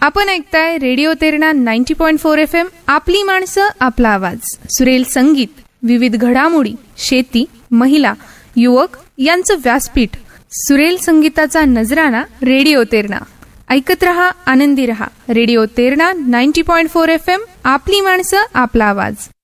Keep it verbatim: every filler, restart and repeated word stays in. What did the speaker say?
आपण ऐकताय रेडिओ तेरणा नव्वद पॉइंट चार एफ एम. आपली माणसं आपला आवाज. सुरेल संगीत, विविध घडामोडी, शेती, महिला, युवक यांचं व्यासपीठ. सुरेल संगीताचा नजराणा रेडिओ तेरणा. ऐकत रहा, आनंदी रहा. रेडिओ तेरणा नव्वद पॉइंट चार एफ एम. आपली माणसं आपला आवाज.